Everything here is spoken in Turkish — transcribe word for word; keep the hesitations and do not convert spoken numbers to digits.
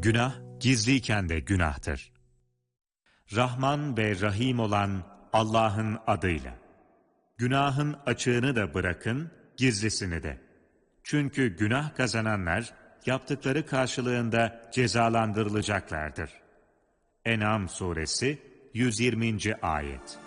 Günah, gizliyken de günahtır. Rahman ve Rahim olan Allah'ın adıyla. Günahın açığını da bırakın, gizlisini de. Çünkü günah kazananlar, yaptıkları karşılığında cezalandırılacaklardır. En'am suresi yüz yirminci ayet.